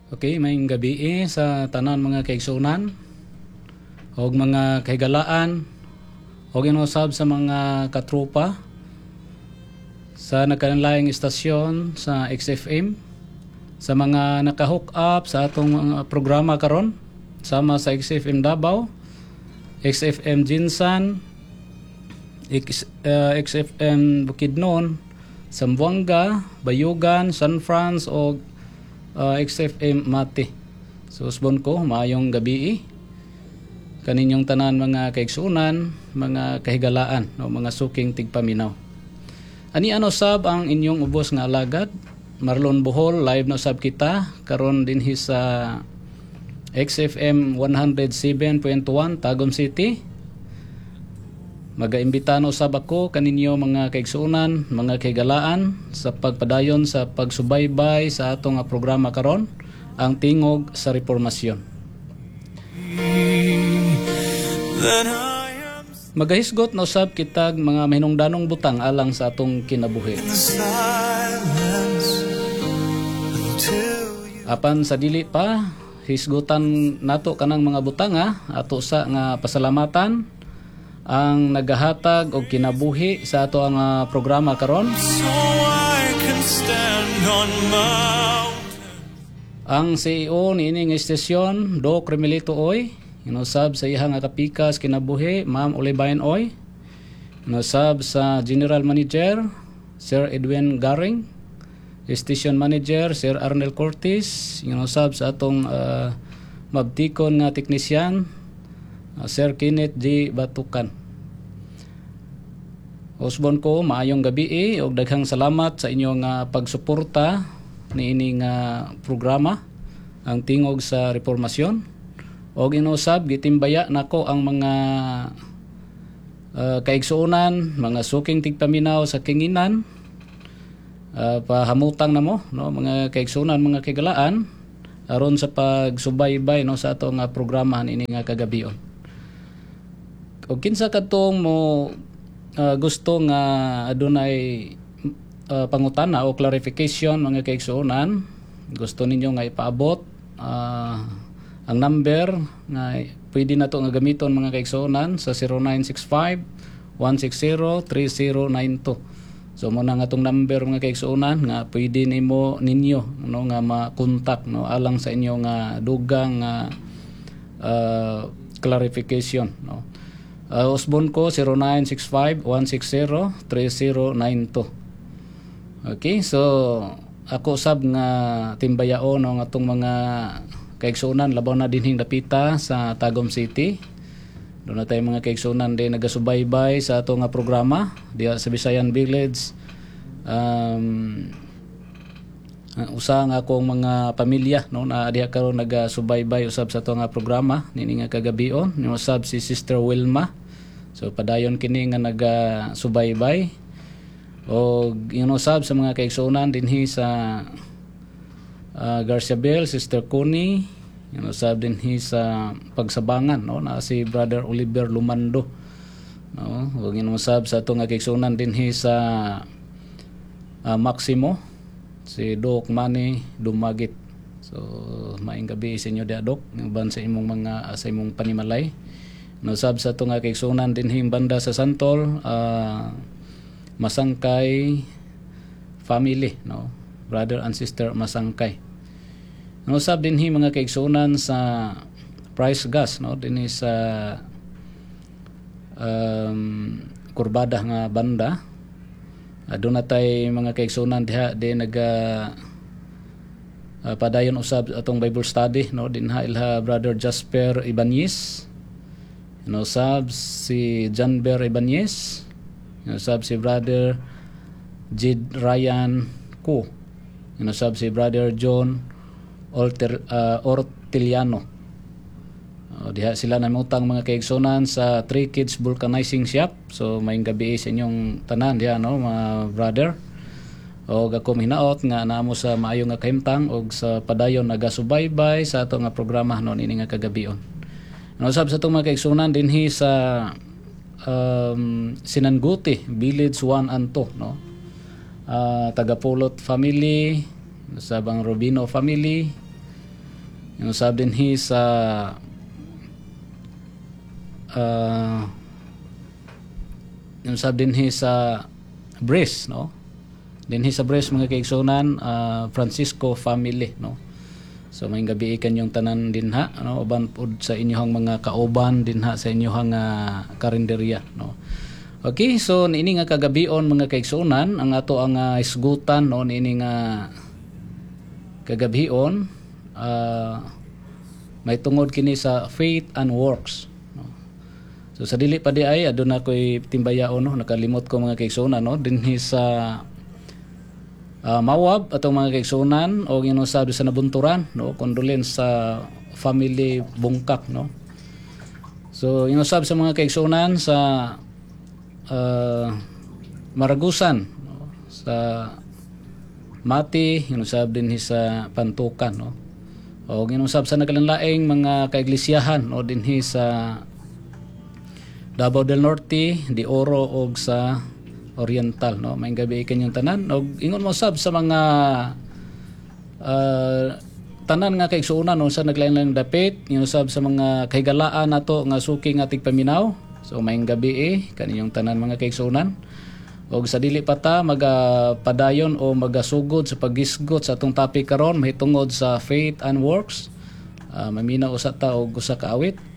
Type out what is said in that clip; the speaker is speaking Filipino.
Okay, maayong gabi sa tanan mga kaigsunan og mga kahigalaan og inusab sa mga katropa sa nagkanalayang istasyon sa XFM, sa mga naka-hook up sa atong mga programa karon sama sa XFM Davao, XFM Jinsan, XFM Bukidnon, Zamboanga, Bayugan, San Franz o XFM Mati. So usbon ko maayong gabi kaninyong tanan mga kaigsunan, mga kahigalaan o mga suking tigpaminaw. Ani ano sab ang inyong ubos nga alagad Marlon Bohol, live na sab kita karon dinhi sa XFM 107.1 Tagum City. Magaimbitano sab ako kaninyo mga kaigsunan, mga kahigalaan sa pagpadayon sa pagsubaybay sa atong programa karon, ang tingog sa reformasyon. Magahisgot na usab kitag mga mahinungdanong butang alang sa atong kinabuhi. Apan sa dili pa hisgutan nato kanang mga butanga ato sa nga pasalamatan ang nagahatag og kinabuhi sa ato ang programa karon. Ang CEO ni ining istasyon, Doc Remelito Oy, inusab sa iyang kapikas kinabuhi, Ma'am Olibayan Oy. Inusab sa General Manager, Sir Edwin Garing. Station Manager, Sir Arnel Cortis. Inusab sa atong mabtikon nga teknisyan, Sir Kenneth G. Batukan. Usbon ko, maayong gabi og daghang salamat sa inyong pagsuporta ni ining programa, ang tingog sa reformasyon. Og inusab gitimbaya nako ang mga kaigsuonan, mga suking tigpaminaw sa kinginan, pahamutang namo no mga kaigsuonan, mga kigalaan aron sa pagsubaybay no sa ato nga programa ini nga kagabion. Og kinsa kadtong mo gusto nga adunay pangutana o clarification mga kaigsuonan, gusto ninyo nga ipaabot ang number nga pwede na to nga gamiton mga kaigsuonan sa 0965-160-3092. So mo na nga tong number mga kaigsuonan nga pwede ninyo no nga ma-contact no alang sa inyo nga dugang clarification no. Usbon ko 0965-160-3092. Okay, so ako sab nga timbayao no nga tong mga kaigsuonan labaw na dinhing dapita sa Tagum City. Doon na tayo mga kaigsuonan din nagasubaybay sa ato nga programa diya sa Visayan Village. Usa nga akong mga pamilya no na diha karon nagasubaybay usab sa ato nga programa nini nga kagabion, ni usab si Sister Wilma. So padayon kini nga nagasubaybay. O usab sa mga kaigsuonan dinhi sa Garcia Bell, Sister Connie. Usab dinhi sa Pagsabangan no na si Brother Oliver Lumando. No, ug usab sa ato nga kaigsuonan dinhi sa Maximo, si Doc Manny Dumagit. So maayong gabi sa inyo dia Doc, ban sa imong mga sa imong panimalay. Usab sa ato nga kaigsuonan dinhi banda sa Santol, Masangkay family no, brother and sister Masangkay. Usab dinhi mga kaigsuonan sa Price Gas no dinhi sa Kurbada nga banda. Doon natay mga kaigsuonan diha di padayon usab atong Bible study no dinha ilha Brother Jasper Ibanez. Usab si Janber Ibanez. Usab si Brother Jid Ryan Ko. Usab si Brother John Orteliano. Diha sila namutang mga kaigsuonan sa Three Kids Vulcanizing Shop. So maayong gabi sa inyong tanan diha no mga brother. Og ako hinaot nga naamo sa maayo nga kahimtang og sa padayon nagasubaybay sa ato nga programa no ini nga kagabion. Usab sa itong mga kaigsuonan dinhi sa Sinanguti Village 1 and 2 no. Tagapulot family, sa bang Robino family, Yung usab dinhi sa yung usab dinhi sa Bris, no? Dinhi sa Bris mga kaigsunan, Francisco family, no? So may gabi ikan yung tanan dinha, no? Uban pud sa inyong mga kauban dinha sa inyong karinderya, no? Okay, so niini nga kagabion mga kaigsunan ang ato ang isgutan, no, niini nga kagabion may tungod kini sa faith and works, no? So sa dili pa di ay aduna koy timbayaon, no, nakalimot ko mga kaigsunan, no, dinhi sa mawab atong mga kaigsunan o ginusab sa nabunturan, no, condolence sa family Bungkak, no. So ginusab sa mga kaigsunan sa Maragusan, no, sa Mati, ginusab din sa Pantukan, no. O ginusab sa nagkalanlaing mga kaiglesiyahan, no, dinhi sa Davao del Norte, Di Oro og sa Oriental, no. May gabi kanyang tanan og ingon mo sab sa mga tanan nga kaigsunan, no, sa naglain-laing dapit, ginusab sa mga kahigalaan nato nga suki nga tigpaminaw. So may gabi kaninyong tanan mga kaigsunan. Og sa dili pa ta magapadayon o magasugod sa paggisgot sa atong topic karon mahitungod sa faith and works. Maminaw usa ta og usa ka awit.